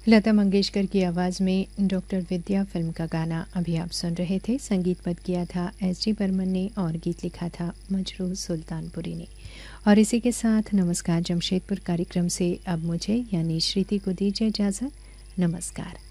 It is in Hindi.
लता मंगेशकर की आवाज़ में डॉक्टर विद्या फिल्म का गाना अभी आप सुन रहे थे। संगीत पद किया था एस.डी. बर्मन ने और गीत लिखा था मजरू सुल्तानपुरी ने। और इसी के साथ नमस्कार जमशेदपुर कार्यक्रम से अब मुझे यानी श्रुति को दीजिए इजाज़त। नमस्कार।